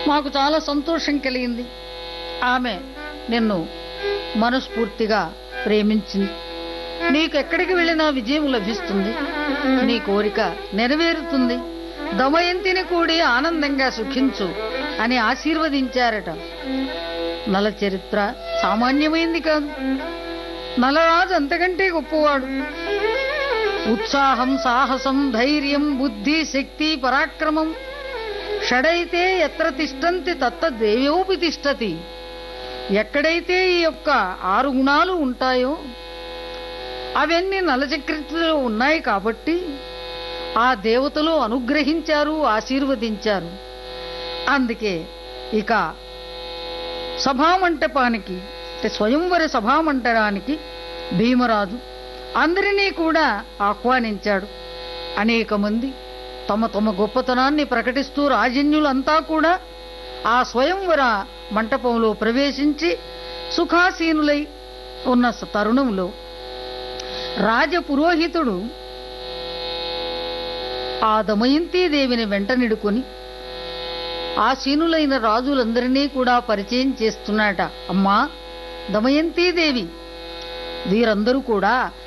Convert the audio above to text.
మాకు చాలా సంతోషం కలిగింది. ఆమె నిన్ను మనస్ఫూర్తిగా ప్రేమించింది. నీకెక్కడికి వెళ్ళినా విజయం లభిస్తుంది, నీ కోరిక నెరవేరుతుంది, దమయంతిని కూడి ఆనందంగా సుఖించు అని ఆశీర్వదించారట. నల చరిత్ర సామాన్యమైంది కాదు. నలరాజు అంతకంటే గొప్పవాడు. ఉత్సాహం, సాహసం, ధైర్యం, బుద్ధి, శక్తి, పరాక్రమం షడైతే ఎత్ర తిష్టంతి తత్త దేవోపి తిష్టతి. ఎక్కడైతే ఈ యొక్క 6 గుణాలు ఉంటాయో అవన్నీ నలచక్రలో ఉన్నాయి కాబట్టి ఆ దేవతలు అనుగ్రహించారు, ఆశీర్వదించారు. అందుకే ఇక సభామంటపానికి, స్వయంవర సభామంటపానికి భీమరాజు అందరినీ కూడా ఆహ్వానించాడు. అనేక మంది తమ తమ గొప్పతనాన్ని ప్రకటిస్తూ రాజన్యులంతా కూడా ఆ స్వయంవర మంటపంలో ప్రవేశించి సుఖాసీనులై ఉన్న తరుణంలో రాజపురోహితుడు ఆ దమయంతీదేవిని వెంటనిడుకొని ఆసీనులైన రాజులందరినీ కూడా పరిచయం చేస్తున్నాట. అమ్మా దమయంతీదేవి, వీరందరూ కూడా